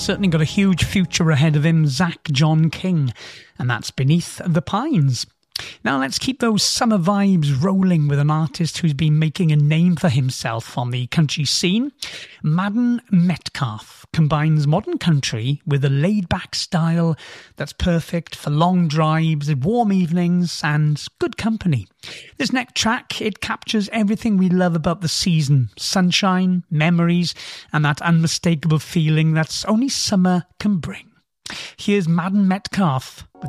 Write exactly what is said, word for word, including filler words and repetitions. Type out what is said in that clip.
certainly got a huge future ahead of him, Zach John King, and that's Beneath the Pines. Now let's keep those summer vibes rolling with an artist who's been making a name for himself on the country scene. Madden Metcalf combines modern country with a laid-back style that's perfect for long drives, warm evenings and good company. This next track, it captures everything we love about the season: sunshine, memories and that unmistakable feeling that's only summer can bring. Here's Madden Metcalf with